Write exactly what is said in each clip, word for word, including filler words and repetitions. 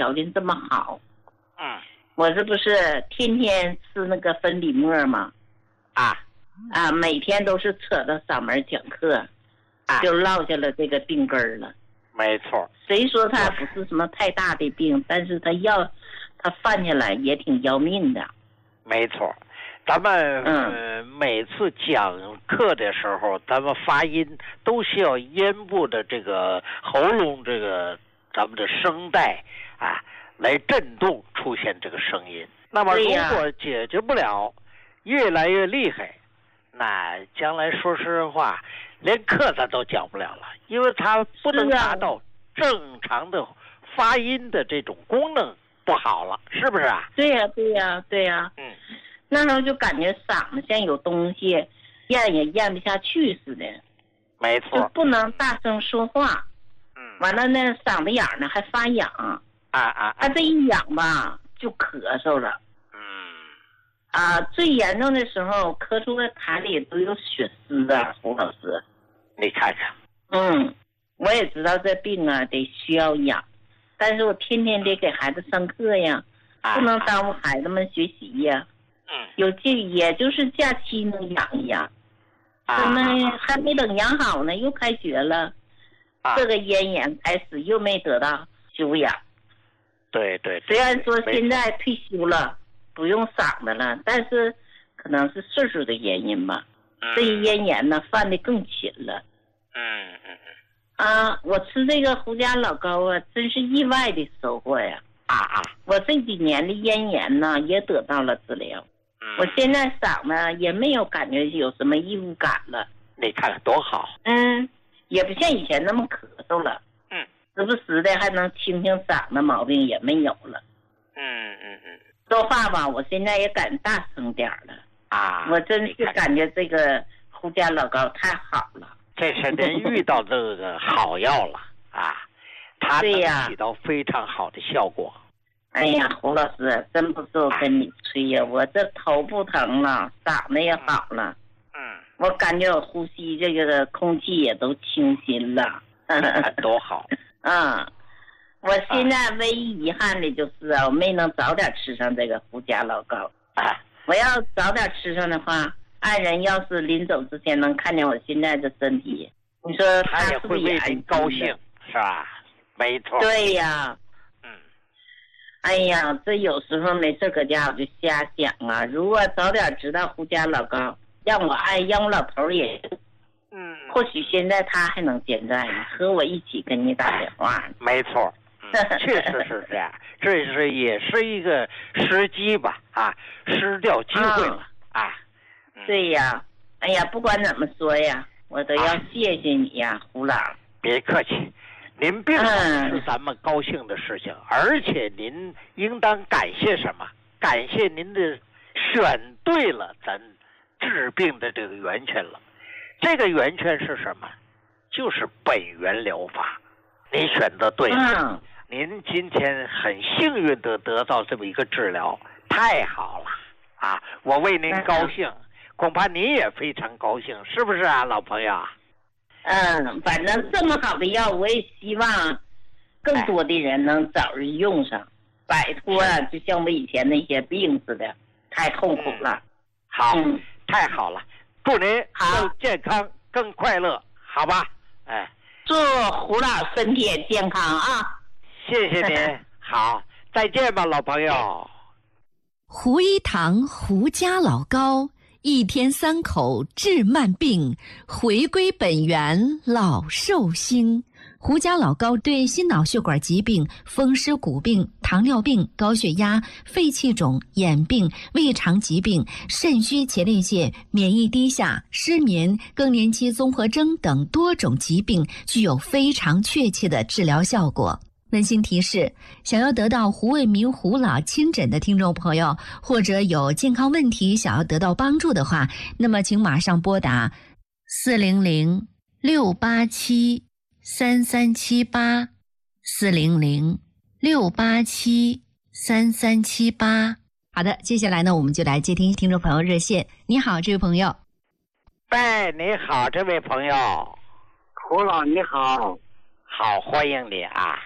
条件这么好， 嗯， 我这不是天天吃那个粉底沫吗？ 啊啊，每天都是扯着嗓门讲课， 啊， 就落下了这个病根儿了。 没错。 谁说他不是什么太大的病，但是他要他犯下来也挺要命的。 没错。咱们、 嗯呃、每次讲课的时候，咱们发音都需要咽部的这个喉咙这个咱们的声带啊来震动出现这个声音。那么如果解决不了，越来越厉害，那将来说实话，连课咱都讲不了了，因为它不能达到正常的发音的这种功能不好了，是不是啊？ 对呀、啊，对呀、啊，对呀、啊。 嗯。 那时候就感觉嗓子像有东西咽也咽不下去似的， 没错， 就不能大声说话。 嗯， 完了那嗓子眼呢还发痒，啊啊， 啊这一痒吧就咳嗽了。 嗯， 啊，最严重的时候咳出个痰里都有血丝啊，胡老师。 你看看。 嗯，我也知道这病啊得需要养，但是我天天得给孩子上课呀， 啊、 不能耽误孩子们学习呀。 嗯， 有这也就是假期能养一养， 啊， 他们还没等养好呢，又开学了， 啊、 这个咽炎开始又没得到休养。 对对， 虽然说现在退休了，不用嗓子了，但是可能是岁数的原因吧， 嗯、 这一咽炎呢犯的更勤了。 嗯嗯嗯。啊，我吃这个胡家老高啊，真是意外的收获呀！ 啊啊， 我这几年的咽炎呢也得到了治疗。我现在嗓子也没有感觉有什么异物感了， 你看看多好。 嗯，也不像以前那么咳嗽了， 嗯， 时不时的还能清清嗓子毛病也没有了。 嗯嗯嗯， 说话吧，我现在也敢大声点了啊！ 我真是感觉这个胡家老高太好了。 这是您遇到这个好药了啊，它能起到非常好的效果。 哎呀，胡老师，真不是我跟你吹呀，我这头不疼了，嗓子也好了。 嗯， 我感觉我呼吸这个空气也都清新了。 多好。 嗯，我现在唯一遗憾的就是啊，我没能早点吃上这个胡家老高。 啊， 我要早点吃上的话，爱人要是临走之前能看见我现在的身体，你说他也会为你高兴，是吧？没错。 对呀。哎呀，这有时候没事搁家我就瞎想啊，如果早点知道胡家老高，让我爱让我老头也， 嗯， 或许现在他还能健在呢，和我一起跟你打电话。 没错，嗯、确实是这样，这是也是一个时机吧，啊，失掉机会了、嗯、啊。 对呀，哎呀，不管怎么说呀，我都要谢谢你呀，啊、胡老。 别客气。您病了是咱们高兴的事情、嗯、而且您应当感谢什么？感谢您的选对了咱治病的这个源泉了。这个源泉是什么？就是本源疗法。您选择对了、嗯、您今天很幸运的得到这么一个治疗，太好了啊！我为您高兴、嗯、恐怕您也非常高兴，是不是啊，老朋友？ 嗯，反正这么好的药，我也希望更多的人能早日用上，摆脱啊，就像我以前那些病似的，太痛苦了。 嗯、好、嗯，太好了，祝您好健康更快乐，好吧？哎， 祝胡老身体也健康啊！ 谢谢您，好，再见吧，老朋友。 胡一堂胡家老高。一天三口治慢病，回归本源老寿星。胡家老高对心脑血管疾病、风湿骨病、糖尿病、高血压、肺气肿、眼病、胃肠疾病、肾虚前列腺、免疫低下、失眠、更年期综合征等多种疾病具有非常确切的治疗效果。温馨提示，想要得到胡卫民胡老亲诊的听众朋友，或者有健康问题想要得到帮助的话，那么请马上拨打四零零六八七三三七八 四零零六八七三三七八。好的，接下来呢，我们就来接听听众朋友热线。你好，这位朋友。 喂，你好，这位朋友。 胡老你好。 好，欢迎你啊。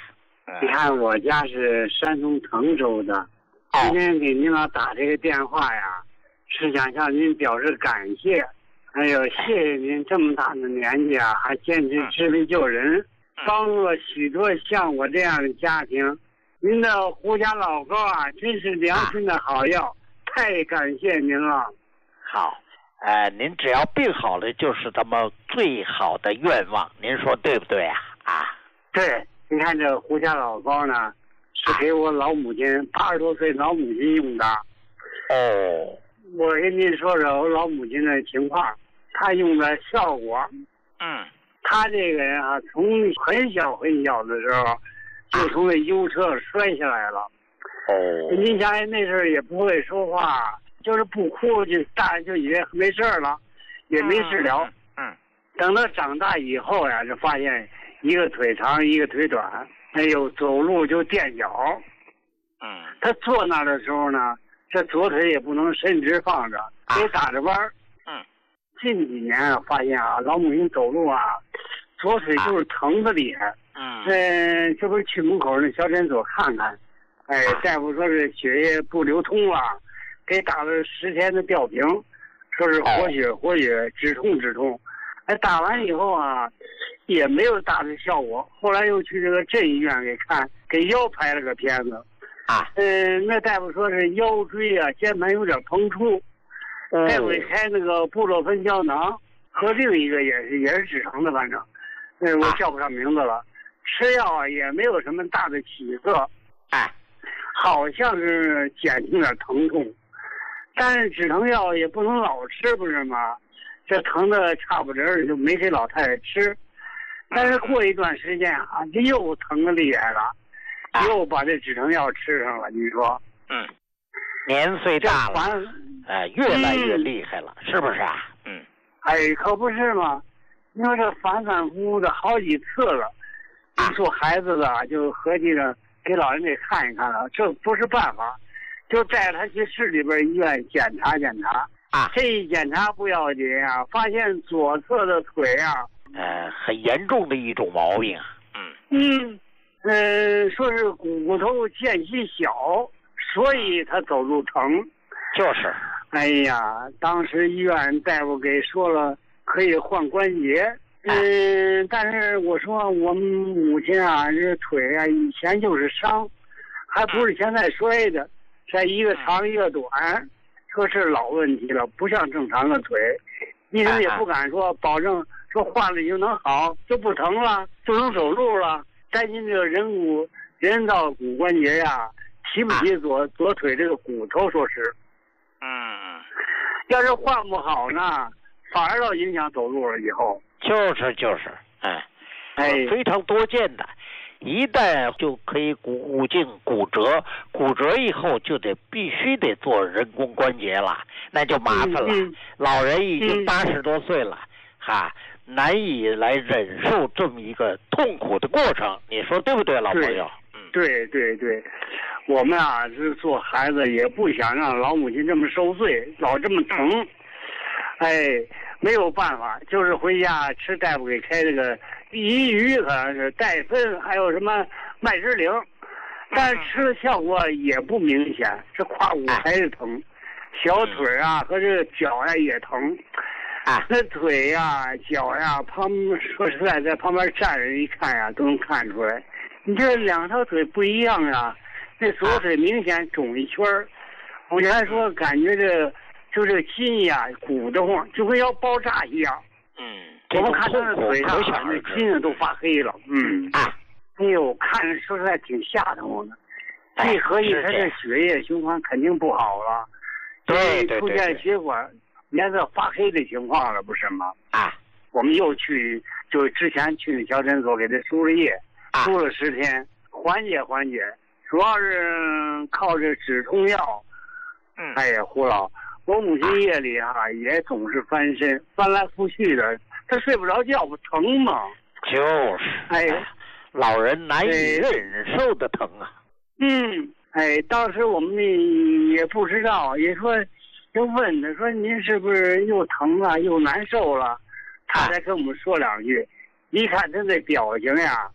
你看我家是山东滕州的，今天给您老打这个电话呀，是想向您表示感谢，还有谢谢您这么大的年纪啊，还坚持治病救人，帮助了许多像我这样的家庭。您的胡家老高啊，真是良心的好药，太感谢您了。 好。呃，您只要病好了，就是咱们最好的愿望，您说对不对啊？啊， 对，你看这胡家老高呢，是给我老母亲八十多岁老母亲用的。 哦， 我跟您说说我老母亲的情况，她用的效果。 嗯， 她这个人啊，从很小很小的时候，就从那优车摔下来了。 哦， 您想那时候也不会说话。就是不哭，就大人就以为没事了，也没治疗。 嗯，嗯等到长大以后呀，就发现一个腿长，一个腿短，哎呦，走路就垫脚。 嗯， 他坐那的时候呢，这左腿也不能伸直放着，得打着弯儿。 嗯， 近几年啊，发现啊，老母亲走路啊，左腿就是疼的厉害。 嗯， 嗯，这不是去门口那小诊所看看，哎，大夫说是血液不流通了。给打了十天的吊瓶，说是活血活血，止痛止痛。哎，打完以后啊，也没有大的效果。后来又去这个镇医院给看，给腰拍了个片子。 啊， 嗯，那大夫说是腰椎啊间盘有点膨出，再给开那个布洛芬胶囊和另一个也是也是止疼的，反正，嗯，我叫不上名字了。吃药啊也没有什么大的起色， 哎， 好像是减轻点疼痛。但是止疼药也不能老吃，不是吗？这疼的差不多就没给老太太吃。但是过一段时间啊，这又疼的厉害了，又把这止疼药吃上了。你说？ 嗯，年岁大了，哎、呃，越来越厉害了，嗯、是不是啊？嗯。 哎，可不是嘛！你说这反反复复的好几次了，你说孩子的就合计着给老人给看一看了，这不是办法。就带他去市里边医院检查检查啊， 这一检查不要紧啊，发现左侧的腿啊， 呃，很严重的一种毛病啊。嗯嗯，呃，说是骨头间隙小，所以他走路疼。 就是。 哎呀，当时医院大夫给说了可以换关节，嗯、呃，但是我说我们母亲啊，这腿啊以前就是伤，还不是现在摔的。这一个长一个短，说是老问题了，不像正常的腿，医生也不敢说保证说换了就能好，就不疼了，就能走路了。担心这个人骨人造骨关节呀，提不起左左腿这个骨头，说是， 嗯， 要是换不好呢，反而要影响走路了。以后就是就是，哎， 哎， 非常多见的。一旦就可以骨骨颈骨折，骨折以后就得必须得做人工关节了，那就麻烦了。 嗯嗯、 老人已经八十多岁了，嗯、哈，难以来忍受这么一个痛苦的过程，你说对不对，老朋友？ 嗯，对对对，我们啊是做孩子，也不想让老母亲这么受罪，老这么疼。哎，没有办法，就是回家吃大夫给开这个益鱼，可能是戴森，还有什么麦芝灵，但是吃的效果也不明显，这胯骨还是疼，小腿啊和这个脚呀、啊、也疼， 啊， 那腿呀、啊、脚呀、啊，旁说实在在旁边站着一看呀、啊，都能看出来，你这两条腿不一样啊，那左腿明显肿一圈儿，我原来说感觉这。就这个筋呀，鼓得慌，就跟要爆炸一样。 嗯， 我们看他的腿上，那筋都发黑了。嗯啊， 哎呦，看着说实在挺吓得我的。一合计，他这血液循环肯定不好了， 对对出现血管颜色发黑的情况了，不是吗？ 啊， 我们又去，就之前去那小诊所给他输了液，输了十天，缓解缓解，主要是靠这止痛药。 嗯， 哎呀，胡老。我母亲夜里啊也总是翻身，翻来覆去的，她睡不着觉，不疼吗？ 就是， 哎， 老人难以忍受的疼啊。 嗯，哎，当时我们也不知道，也说，就问他说您是不是又疼了又难受了？他才跟我们说两句。一看他那表情呀，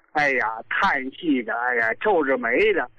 哎呀，叹气的，哎呀，皱着眉的。